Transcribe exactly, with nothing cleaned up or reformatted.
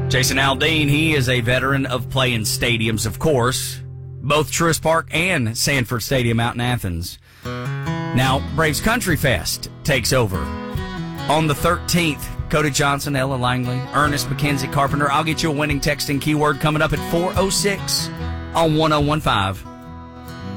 Jason Aldean, he is a veteran of playing stadiums, of course, both Truist Park and Sanford Stadium out in Athens. Now, Braves Country Fest takes over on the thirteenth. Cody Johnson, Ella Langley, Ernest McKenzie Carpenter. I'll get you a winning text and keyword coming up at four oh six on one oh one five.